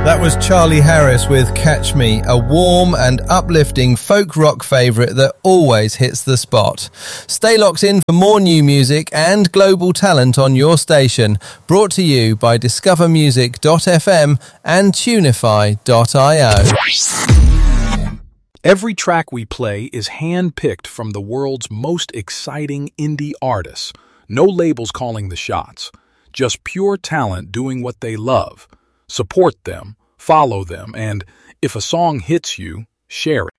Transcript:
That was Charlie Harris with Catch Me, a warm and uplifting folk rock favourite that always hits the spot. Stay locked in for more new music and global talent on your station, brought to you by discovermusic.fm and tunify.io. Every track we play is hand-picked from the world's most exciting indie artists. No labels calling the shots, just pure talent doing what they love. Support them, follow them, and if a song hits you, share it.